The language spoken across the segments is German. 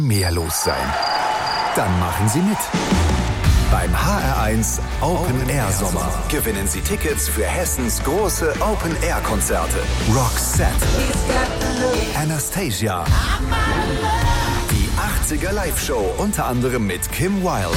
mehr los sein? Dann machen Sie mit. Beim HR1 Open Air Sommer gewinnen Sie Tickets für Hessens große Open Air Konzerte. Roxette, Anastasia, die 80er Live-Show unter anderem mit Kim Wilde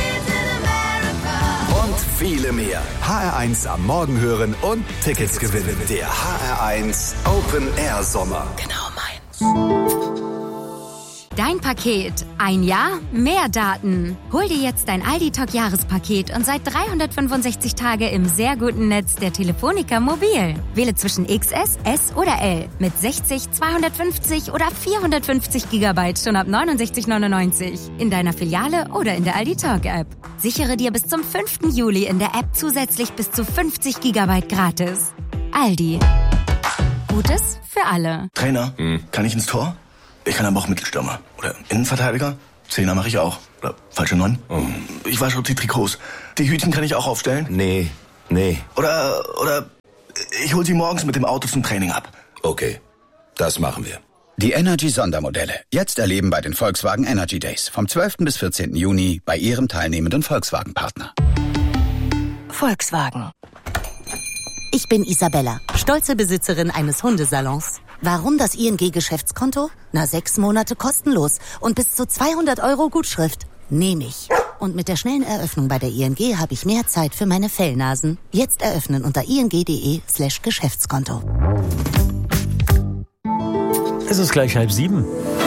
und viele mehr. HR1 am Morgen hören und Tickets gewinnen. Der HR1 Open Air Sommer. Genau meins. Dein Paket. Ein Jahr, mehr Daten. Hol dir jetzt dein Aldi-Talk-Jahrespaket und seit 365 Tage im sehr guten Netz der Telefonica Mobil. Wähle zwischen XS, S oder L mit 60, 250 oder 450 GB schon ab 69,99 in deiner Filiale oder in der Aldi-Talk-App. Sichere dir bis zum 5. Juli in der App zusätzlich bis zu 50 GB gratis. Aldi. Gutes für alle. Trainer, kann ich ins Tor? Ich kann aber auch Mittelstürmer. Oder Innenverteidiger. Zehner mache ich auch. Oder falsche 9. Ich wasche auch die Trikots. Die Hütchen kann ich auch aufstellen. Nee. Oder ich hol sie morgens mit dem Auto zum Training ab. Okay, das machen wir. Die Energy-Sondermodelle. Jetzt erleben bei den Volkswagen Energy Days. Vom 12. bis 14. Juni bei Ihrem teilnehmenden Volkswagen-Partner. Volkswagen. Ich bin Isabella, stolze Besitzerin eines Hundesalons. Warum das ING-Geschäftskonto? 6 Monate kostenlos und bis zu 200 € Gutschrift. Nehme ich. Und mit der schnellen Eröffnung bei der ING habe ich mehr Zeit für meine Fellnasen. Jetzt eröffnen unter ing.de/Geschäftskonto. Es ist gleich 6:30.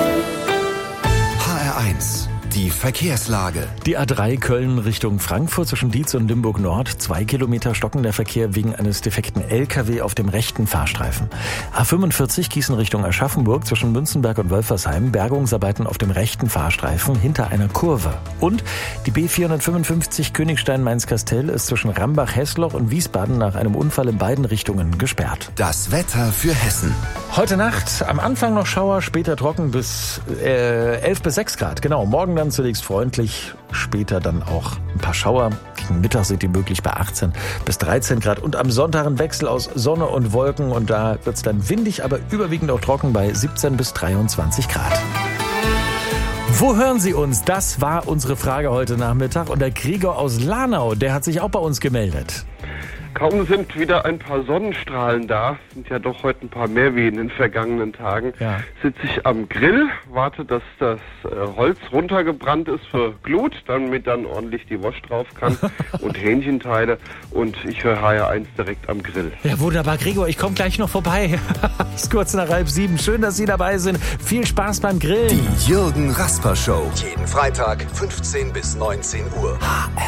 HR1, die Verkehrslage. Die A3 Köln Richtung Frankfurt zwischen Dietz und Limburg Nord. 2 Kilometer stockender Verkehr wegen eines defekten LKW auf dem rechten Fahrstreifen. A45 Gießen Richtung Aschaffenburg zwischen Münzenberg und Wölfersheim. Bergungsarbeiten auf dem rechten Fahrstreifen hinter einer Kurve. Und die B455 Königstein-Mainz-Kastell ist zwischen Rambach-Hessloch und Wiesbaden nach einem Unfall in beiden Richtungen gesperrt. Das Wetter für Hessen. Heute Nacht am Anfang noch Schauer, später trocken bis 11 bis 6 Grad. Genau, morgen dann zunächst freundlich, später dann auch ein paar Schauer. Gegen Mittag sind die möglich bei 18 bis 13 Grad. Und am Sonntag ein Wechsel aus Sonne und Wolken. Und da wird es dann windig, aber überwiegend auch trocken bei 17 bis 23 Grad. Wo hören Sie uns? Das war unsere Frage heute Nachmittag. Und der Gregor aus Lanau, der hat sich auch bei uns gemeldet. Kaum sind wieder ein paar Sonnenstrahlen da, sind ja doch heute ein paar mehr wie in den vergangenen Tagen, sitze ich am Grill, warte, dass das Holz runtergebrannt ist für Glut, damit dann ordentlich die Wurst drauf kann und Hähnchenteile und ich höre HR1 direkt am Grill. Ja, wunderbar, Gregor, ich komme gleich noch vorbei. Ist kurz nach 6:30. Schön, dass Sie dabei sind. Viel Spaß beim Grillen. Die Jürgen Rasper Show. Jeden Freitag 15 bis 19 Uhr.